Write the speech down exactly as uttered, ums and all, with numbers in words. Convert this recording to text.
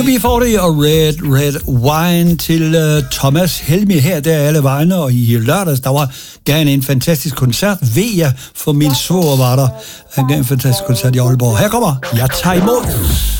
U B fyrre og Red Red Wine til uh, Thomas Helmi her, der er alle vegne, og i lørdags, der var gerne en fantastisk koncert, ved jeg, for min svoger var der. Han gav en fantastisk koncert i Aalborg. Her kommer Jeg tager imod.